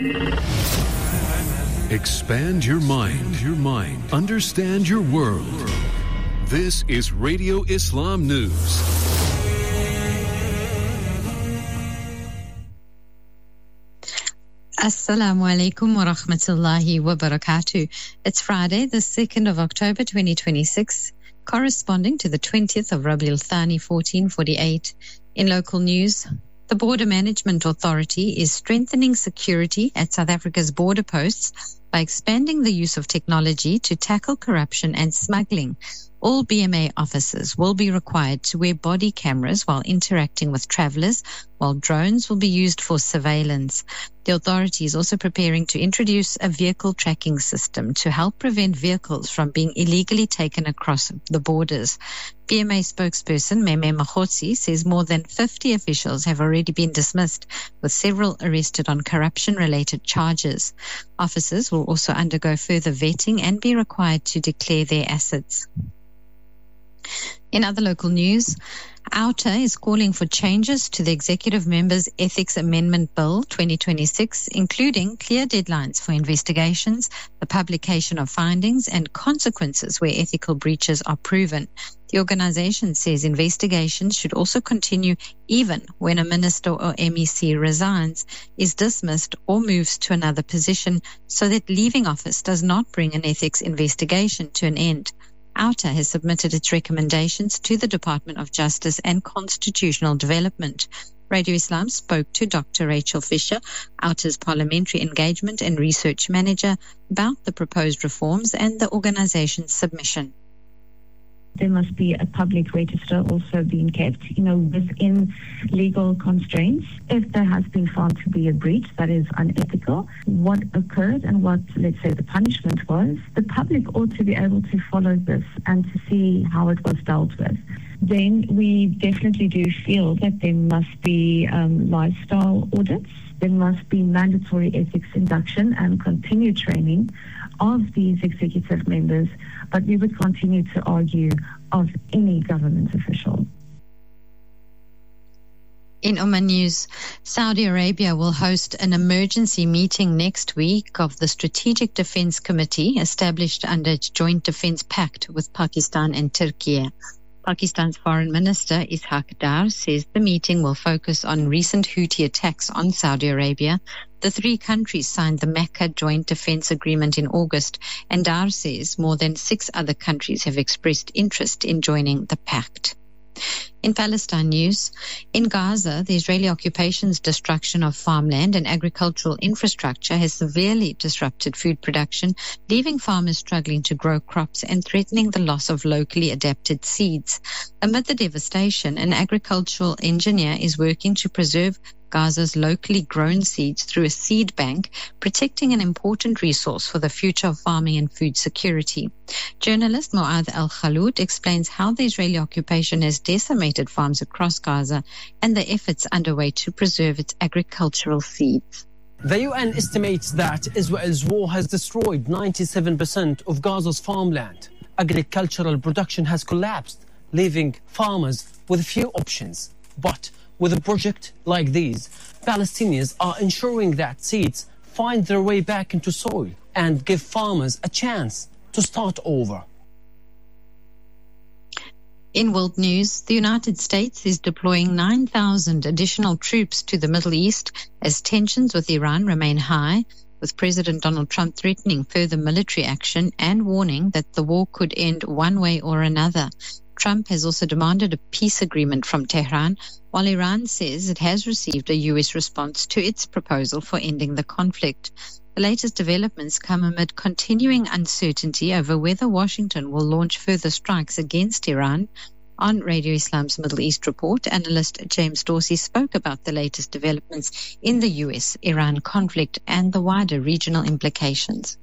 Expand your mind. Understand your world. This is Radio Islam News. Assalamu alaikum wa rahmatullahi wa barakatuh. It's Friday, the 2nd of October 2026, corresponding to the 20th of Rabiul Thani 1448. In local news, the Border Management Authority is strengthening security at South Africa's border posts by expanding the use of technology to tackle corruption and smuggling. All BMA officers will be required to wear body cameras while interacting with travelers, while drones will be used for surveillance. The authority is also preparing to introduce a vehicle tracking system to help prevent vehicles from being illegally taken across the borders. BMA spokesperson Meme Mahotsi says more than 50 officials have already been dismissed, with several arrested on corruption-related charges. Officers will also undergo further vetting and be required to declare their assets. In other local news, OUTA is calling for changes to the Executive Members' Ethics Amendment Bill 2026, including clear deadlines for investigations, the publication of findings, and consequences where ethical breaches are proven. The organization says investigations should also continue even when a minister or MEC resigns, is dismissed, or moves to another position, so that leaving office does not bring an ethics investigation to an end. OUTA has submitted its recommendations to the Department of Justice and Constitutional Development. Radio Islam spoke to Dr. Rachel Fisher, OUTA's Parliamentary Engagement and Research Manager, about the proposed reforms and the organization's submission. There must be a public register also being kept, within legal constraints. If there has been found to be a breach that is unethical, what occurred and what, let's say, the punishment was, the public ought to be able to follow this and to see how it was dealt with. Then we definitely do feel that there must be lifestyle audits. There must be mandatory ethics induction and continued training of these executive members, but we would continue to argue of any government official. In Oman news, Saudi Arabia will host an emergency meeting next week of the Strategic Defense Committee established under its Joint Defense Pact with Pakistan and Turkey. Pakistan's Foreign Minister Ishaq Dar says the meeting will focus on recent Houthi attacks on Saudi Arabia. The three countries signed the Mecca Joint Defense Agreement in August, and Dar says more than 6 other countries have expressed interest in joining the pact. In Palestine news, in Gaza, the Israeli occupation's destruction of farmland and agricultural infrastructure has severely disrupted food production, leaving farmers struggling to grow crops and threatening the loss of locally adapted seeds. Amid the devastation, an agricultural engineer is working to preserve Gaza's locally grown seeds through a seed bank, protecting an important resource for the future of farming and food security. Journalist Mu'adh Al-Khaloud explains how the Israeli occupation has decimated farms across Gaza and the efforts underway to preserve its agricultural seeds. The UN estimates that Israel's war has destroyed 97% of Gaza's farmland. Agricultural production has collapsed, leaving farmers with few options. But with a project like these, Palestinians are ensuring that seeds find their way back into soil and give farmers a chance to start over. In world news, the United States is deploying 9,000 additional troops to the Middle East as tensions with Iran remain high, with President Donald Trump threatening further military action and warning that the war could end one way or another. Trump has also demanded a peace agreement from Tehran, while Iran says it has received a U.S. response to its proposal for ending the conflict. The latest developments come amid continuing uncertainty over whether Washington will launch further strikes against Iran. On Radio Islam's Middle East report, analyst James Dorsey spoke about the latest developments in the U.S.-Iran conflict and the wider regional implications.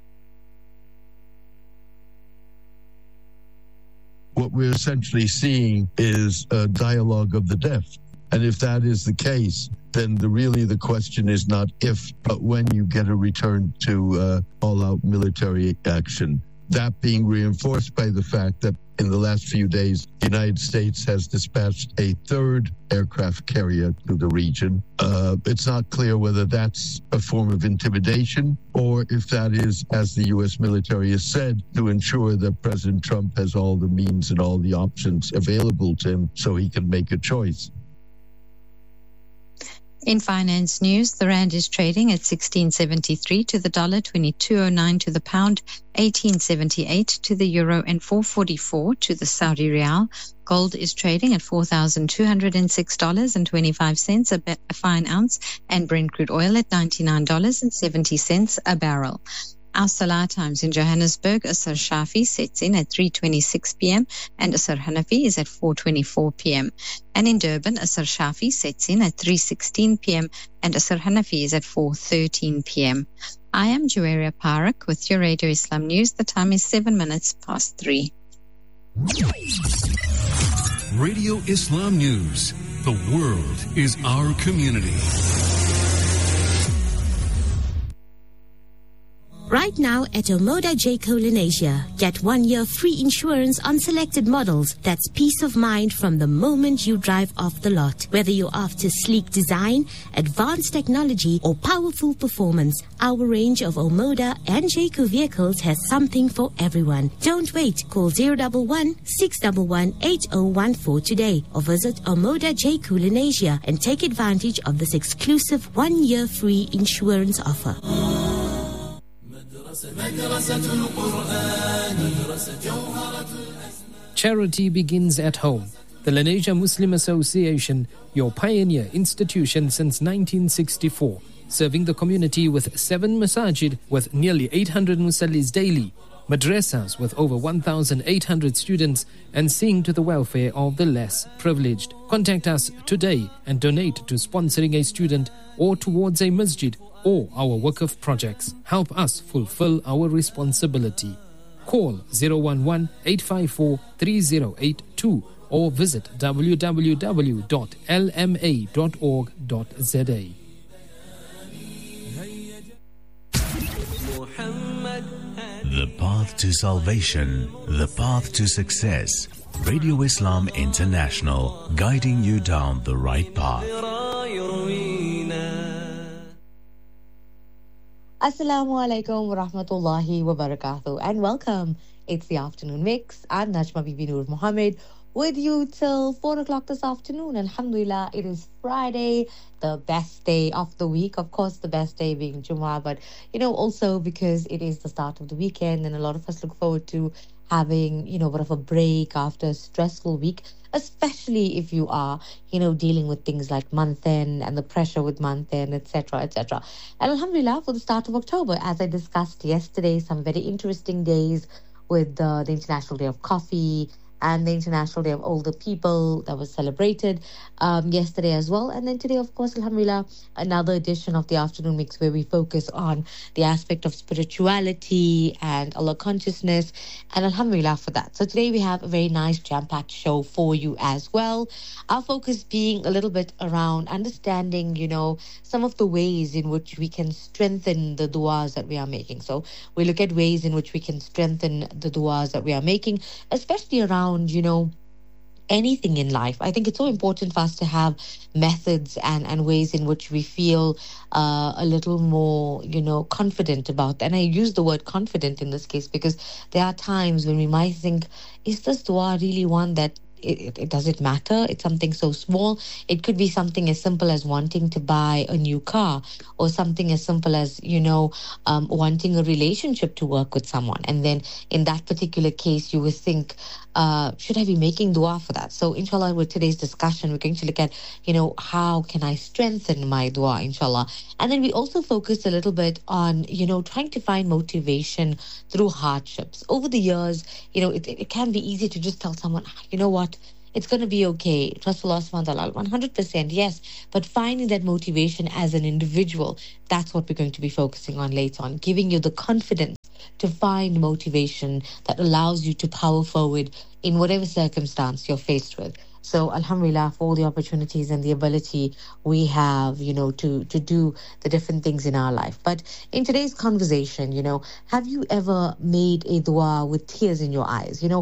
What we're essentially seeing is a dialogue of the deaf. And if that is the case, then the question is not if, but when you get a return to all-out military action. That being reinforced by the fact that in the last few days, the United States has dispatched a third aircraft carrier to the region. It's not clear whether that's a form of intimidation or if that is, as the U.S. military has said, to ensure that President Trump has all the means and all the options available to him so he can make a choice. In finance news, the rand is trading at 16.73 to the dollar, 22.09 to the pound, 18.78 to the euro, and 4.44 to the Saudi rial. Gold is trading at $4,206.25 a fine ounce, and Brent crude oil at $99.70 a barrel. Our Salah times in Johannesburg, Asr Shafi sets in at 3:26 p.m. and Asr Hanafi is at 4:24 p.m. And in Durban, Asr Shafi sets in at 3:16 p.m. and Asr Hanafi is at 4:13 p.m. I am Juwaria Parak with your Radio Islam News. The time is 3:07. Radio Islam News. The world is our community. Right now at Omoda Jayco Lenasia, get 1 year free insurance on selected models. That's peace of mind from the moment you drive off the lot. Whether you're after sleek design, advanced technology, or powerful performance, our range of Omoda and Jayco vehicles has something for everyone. Don't wait. Call 011-611-8014 today or visit Omoda Jayco Lenasia and take advantage of this exclusive 1 year free insurance offer. Charity begins at home. The Lenasia Muslim Association, your pioneer institution since 1964, serving the community with 7 masajid with nearly 800 musallis daily, madrasas with over 1,800 students, and seeing to the welfare of the less privileged. Contact us today and donate to sponsoring a student or towards a masjid or our Waqf projects. Help us fulfill our responsibility. Call 011-854-3082 or visit www.lma.org.za. The path to salvation, the path to success. Radio Islam International, guiding you down the right path. Assalamu alaikum wa rahmatullahi wa barakatuh, and welcome. It's the afternoon mix. I'm Najma Bibi Noor Mohammed with you till 4 o'clock this afternoon. Alhamdulillah, it is Friday, the best day of the week. Of course, the best day being Jummah, but also because it is the start of the weekend, and a lot of us look forward to having, a bit of a break after a stressful week, especially if you are, dealing with things like month end and the pressure with month end, etc., etc. And alhamdulillah, for the start of October, as I discussed yesterday, some very interesting days with the International Day of Coffee and the International Day of Older People that was celebrated yesterday as well. And then today, of course, alhamdulillah, another edition of the afternoon mix where we focus on the aspect of spirituality and Allah consciousness, and alhamdulillah for that. So today we have a very nice jam-packed show for you as well. Our focus being a little bit around understanding, some of the ways in which we can strengthen the du'as that we are making. So we look at ways in which we can strengthen the du'as that we are making, especially around anything in life. I think it's so important for us to have methods and ways in which we feel a little more, confident about. And I use the word confident in this case because there are times when we might think, is this dua really one that it does it matter? It's something so small. It could be something as simple as wanting to buy a new car, or something as simple as, wanting a relationship to work with someone. And then in that particular case, you would think, should I be making dua for that? So inshallah, with today's discussion, we're going to look at, how can I strengthen my dua, inshallah. And then we also focused a little bit on, trying to find motivation through hardships. Over the years, it can be easy to just tell someone, you know what, it's going to be okay. Trust Allah subhanahu wa ta'ala, 100%, yes. But finding that motivation as an individual, that's what we're going to be focusing on later on, giving you the confidence to find motivation that allows you to power forward in whatever circumstance you're faced with. So alhamdulillah for all the opportunities and the ability we have, to do the different things in our life. But in today's conversation, have you ever made a dua with tears in your eyes?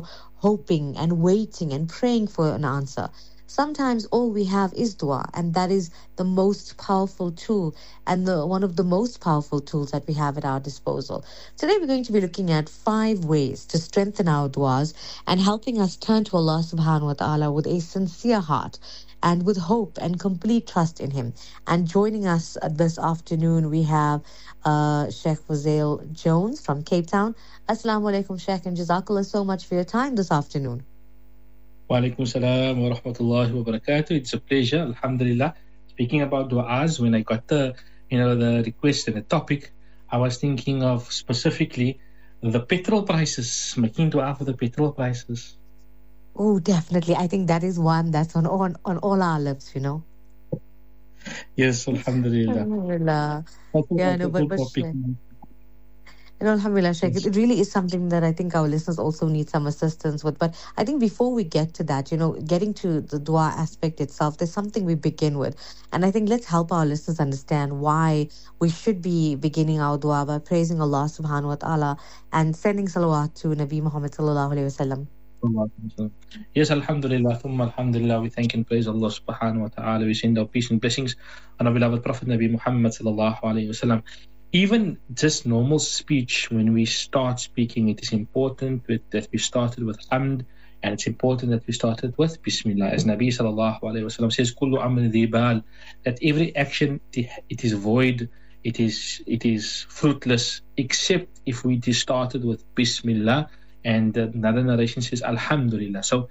hoping and waiting and praying for an answer. Sometimes all we have is dua, and that is the most powerful tool and one of the most powerful tools that we have at our disposal. Today we're going to be looking at 5 ways to strengthen our duas and helping us turn to Allah subhanahu wa ta'ala with a sincere heart and with hope and complete trust in Him. And joining us this afternoon, we have Sheikh Fuzail Jones from Cape Town. Assalamu alaikum, Sheikh, and Jazakallah so much for your time this afternoon. Wa alaikum salam wa rahmatullahi wa barakatuh. It's a pleasure, alhamdulillah. Speaking about du'as, when I got the request and the topic, I was thinking of specifically the petrol prices, making dua for the petrol prices. Oh, definitely. I think that is one that's on all our lips, Yes, alhamdulillah. Alhamdulillah. Yeah, no, but alhamdulillah, Sheikh, it really is something that I think our listeners also need some assistance with. But I think before we get to that, getting to the dua aspect itself, there's something we begin with. And I think let's help our listeners understand why we should be beginning our dua by praising Allah subhanahu wa ta'ala and sending salawat to Nabi Muhammad sallallahu alayhi wa sallam. Yes, alhamdulillah, thumma alhamdulillah, we thank and praise Allah subhanahu wa ta'ala. We send our peace and blessings on our beloved Prophet Nabi Muhammad sallallahu alayhi wa sallam. Even just normal speech, when we start speaking, it is important that we started with hamd, and it's important that we started with bismillah. As Nabi sallallahu alayhi wa sallam says, kullu amr dhi bal, that every action, it is void, it is fruitless, except if we started with bismillah. And another narration says alhamdulillah. So,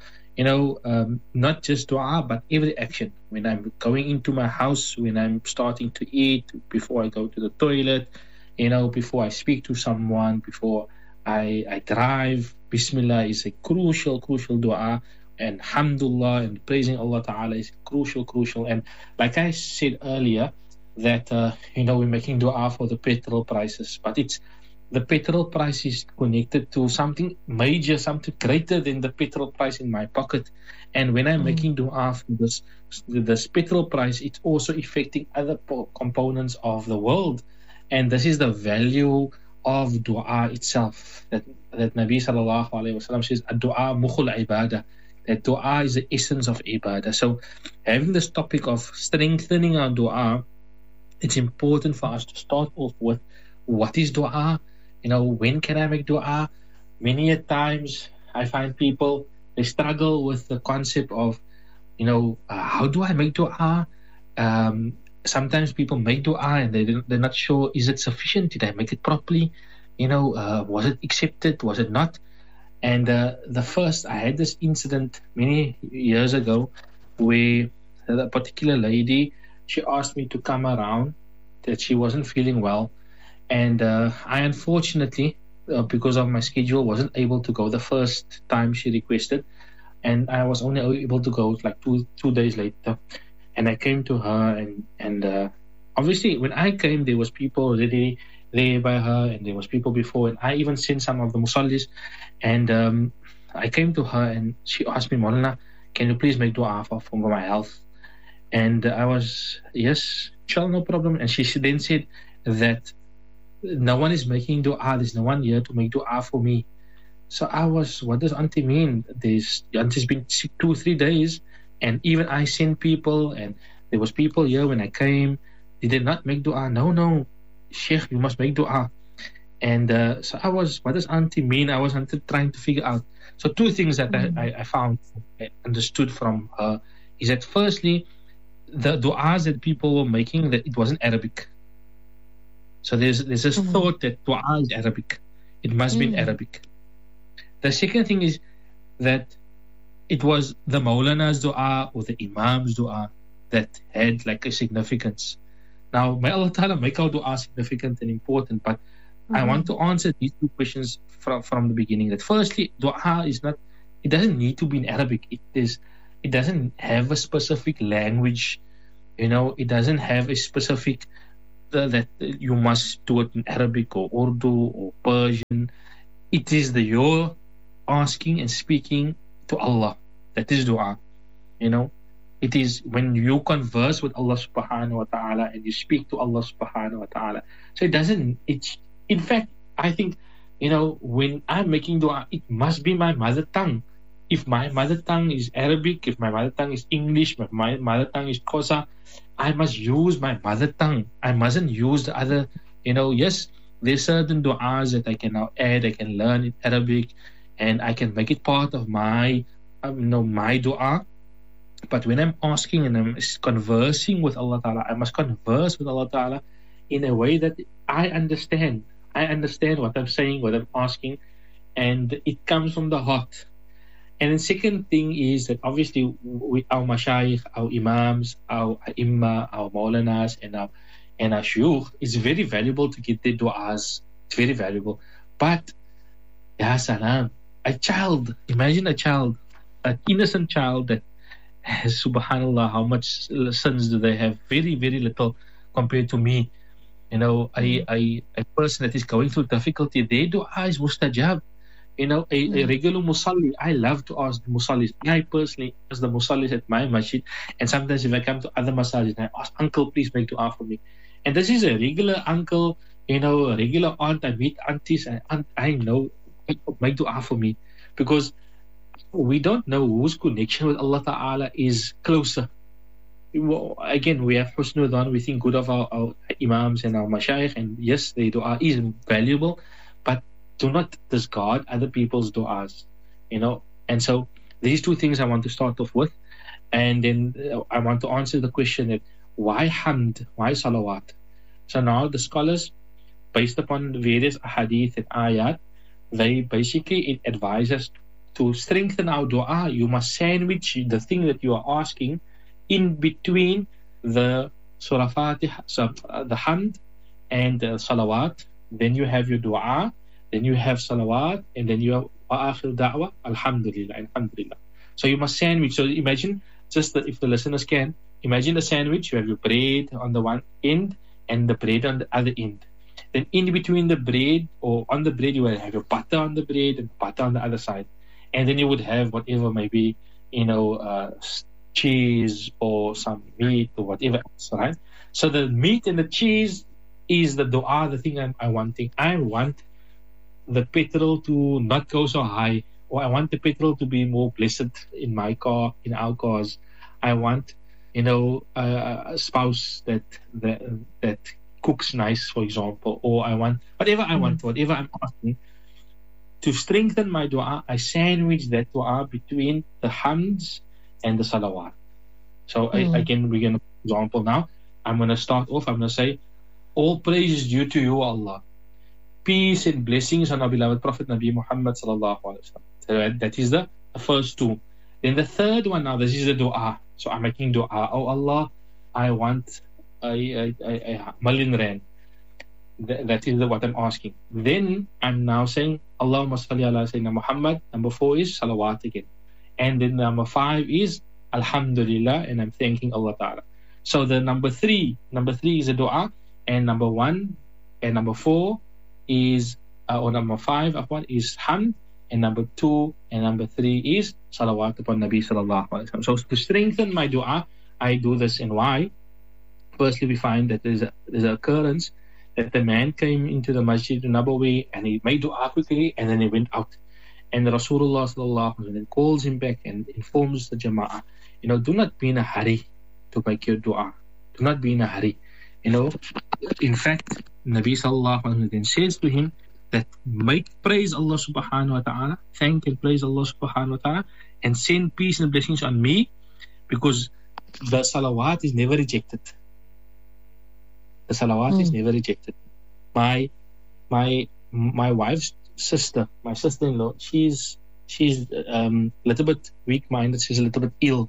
not just dua, but every action. When I'm going into my house, when I'm starting to eat, before I go to the toilet, before I speak to someone, before I drive, bismillah is a crucial dua. And alhamdulillah and praising Allah Ta'ala is crucial. And like I said earlier, that, we're making dua for the petrol prices, but the petrol price is connected to something major, something greater than the petrol price in my pocket. And when I'm making dua for this petrol price, it's also affecting other components of the world. And this is the value of dua itself. That Nabi sallallahu alayhi wa sallam says, dua mukhul ibadah. That dua is the essence of ibadah. So having this topic of strengthening our dua, it's important for us to start off with what is dua. When can I make dua? Many a times I find people, they struggle with the concept of, how do I make dua? Sometimes people make dua and they're not sure, is it sufficient? Did I make it properly? Was it accepted? Was it not? And I had this incident many years ago where a particular lady, she asked me to come around, that she wasn't feeling well. And I unfortunately, because of my schedule, wasn't able to go the first time she requested. And I was only able to go like two days later. And I came to her and obviously when I came, there was people already there by her and there was people before. And I even sent some of the musallis. And I came to her and she asked me, Maulana, can you please make dua for my health? And I was, yes, inshallah, no problem. And she then said that no one is making dua. There's no one here to make dua for me. So I was, what does auntie mean? Auntie's been sick 2-3 days, and even I sent people, and there was people here when I came. They did not make dua. No, Sheikh, you must make dua. And so I was, what does auntie mean? I was trying to figure out. So 2 things that I found, I understood from her, is that firstly, the du'as that people were making, that it wasn't Arabic. So there's this thought that dua is Arabic. It must be in Arabic. The second thing is that it was the Maulana's dua or the Imam's dua that had like a significance. Now, may Allah Ta'ala make our dua significant and important, but I want to answer these 2 questions from the beginning. That firstly, dua is not, it doesn't need to be in Arabic. It doesn't have a specific language. It doesn't have a specific that you must do it in Arabic or Urdu or Persian. It is you're asking and speaking to Allah. That is dua. It is when you converse with Allah subhanahu wa ta'ala and you speak to Allah subhanahu wa ta'ala. So in fact, I think, when I'm making dua, it must be my mother tongue. if my mother tongue is Arabic, if my mother tongue is English, if my mother tongue is Xhosa, I must use my mother tongue. I mustn't use the other, yes, there's certain du'as that I can now add, I can learn in Arabic, and I can make it part of my, my du'a. But when I'm asking and I'm conversing with Allah Ta'ala, I must converse with Allah Ta'ala in a way that I understand. I understand what I'm saying, what I'm asking, and it comes from the heart. And the second thing is that obviously our mashayikh, our imams, our imma, our maulanas, and our shuyukh, it's very valuable to get their du'as. It's very valuable. But, ya salam, a child, imagine a child, an innocent child that has, subhanallah, how much sins do they have? Very, very little compared to me. A person that is going through difficulty, their du'a is mustajab. A regular musalli, I love to ask the musallis. I personally ask the musallis at my masjid, and sometimes if I come to other masajid, I ask, uncle, please make dua for me. And this is a regular uncle, a regular aunt. I meet aunties, and I know, make dua for me, because we don't know whose connection with Allah Ta'ala is closer. Again, we have husnul dhan, we think good of our imams and our mashayikh, and yes, the dua is valuable, but do not discard other people's du'as, And so these two things I want to start off with. And then I want to answer the question that why hamd, why salawat? So now the scholars, based upon various hadith and ayat, they basically advise us to strengthen our du'a. You must sandwich the thing that you are asking in between the Surah Fatiha, the hamd and the salawat. Then you have your du'a. Then you have salawat, and then you have akhir da'wah, alhamdulillah, alhamdulillah. So you must sandwich. So imagine, just that if the listeners can, imagine a sandwich. You have your bread on the one end and the bread on the other end. Then in between the bread, or on the bread, you will have your butter on the bread and butter on the other side. And then you would have whatever, maybe, cheese or some meat or whatever else, right? So the meat and the cheese is the dua, the thing I'm wanting. I want the petrol to not go so high, or I want the petrol to be more blessed in my car, in our cars. I want, a spouse that cooks nice, for example, or I want whatever I want, whatever I'm asking. To strengthen my dua, I sandwich that dua between the hamds and the salawat. So again, we're going to, for example, now I'm going to start off. I'm going to say, all praise is due to you, Allah. Peace and blessings on our beloved Prophet Nabi Muhammad sallallahu alaihi wasallam. So that is the first two. Then the third one now, this is the dua. So I'm making dua. Oh Allah, I want a million rand. That is what I'm asking. Then I'm now saying, Allahumma salli ala Sayyidina Muhammad. Number 4 is salawat again. And then number 5 is alhamdulillah, and I'm thanking Allah Ta'ala. So the number 3 is a dua, and number 1 and number 4 is, or number 5 is hamd, and number 2 and number 3 is salawat upon Nabi sallallahu alaihi wasallam. So to strengthen my dua, I do this. And why? Firstly, we find that there's an occurrence that the man came into the Masjid Nabawi and he made dua quickly, and then he went out. And Rasulullah sallallahu alaihi wasallam calls him back and informs the Jama'ah, do not be in a hurry to make your dua. Do not be in a hurry. In fact, Nabi sallallahu alaihi wasallam says to him that praise Allah subhanahu wa ta'ala, thank and praise Allah subhanahu wa ta'ala, and send peace and blessings on me, because the salawat is never rejected. The salawat is never rejected. My wife's sister, my sister-in-law, she's a little bit weak-minded. She's a little bit ill,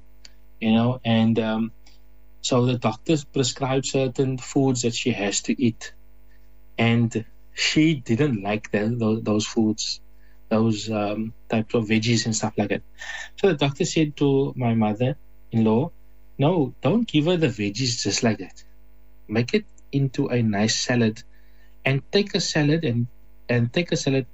and so the doctors prescribed certain foods that she has to eat, and she didn't like those foods, those types of veggies and stuff like that. So the doctor said to my mother-in-law, no, don't give her the veggies just like that. Make it into a nice salad, and take a salad and take a salad